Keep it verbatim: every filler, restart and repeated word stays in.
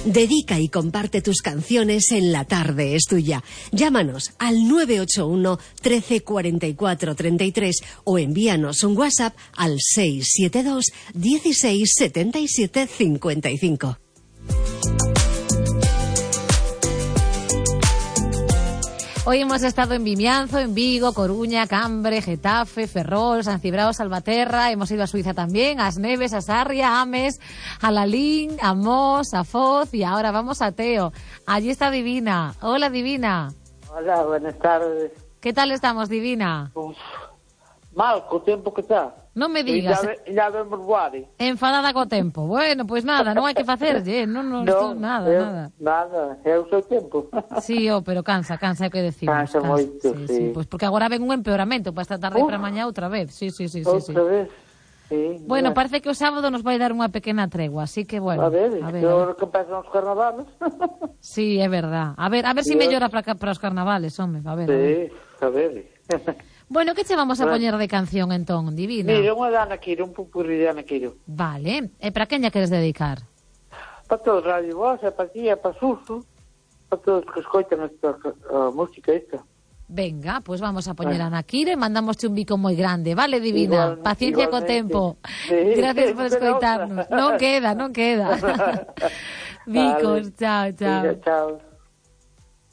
Dedica y comparte tus canciones en La Tarde es Tuya. Llámanos al nueve ocho uno, trece, cuarenta y cuatro, treinta y tres o envíanos un WhatsApp al seis siete dos, dieciséis, setenta y siete, cincuenta y cinco. Hoy hemos estado en Vimianzo, en Vigo, Coruña, Cambre, Getafe, Ferrol, San Cibrao, Salvaterra. Hemos ido a Suiza también, a As Neves, a Sarria, a Ames, a Lalín, a Mos, a Foz y ahora vamos a Teo. Allí está Divina. Hola, Divina. Hola, buenas tardes. ¿Qué tal estamos, Divina? Uf, mal, co tempo que está. Non me digas. E ya vemos Boadi. Enfadada co tempo. Bueno, pois pues nada, non hai que facerlle, non, non, no, no, nada, eu, nada. Nada, é o seu tempo. Sí, oh, pero cansa, cansa, é o que decimos. Cansa, cansa moito, sí, sí. sí. Pois pues porque agora ven un empeoramento para esta tarde e para mañá outra vez. Sí, sí, sí, sí, outra sí. vez. Sí, bueno, mira. Parece que o sábado nos vai dar unha pequena tregua, así que bueno. A ver, a ver, que ahora que empezan os carnavales. Sí, é verdad. A ver, a ver se si mellora para para os carnavales, home, a ver. Sí, a ver. A ver. Bueno, que che vamos a bueno. poñer de canción entón, Divina? Mira, unha Dana Quiro, un pupurri de Dana Quiro. Vale, e para quen lla queres dedicar? Para todos, Radio Voz, e para ti, e para Suso, para todos que escoitan esta uh, música esta. Venga, pues vamos a poñer bueno. a Nakira e mandamosche un bico moi grande, vale, Divina? Igual, Paciencia co tempo. Sí. Gracias por escoitarnos. Non queda, non queda. Bicos, vale. chao, chao. Sí, chao.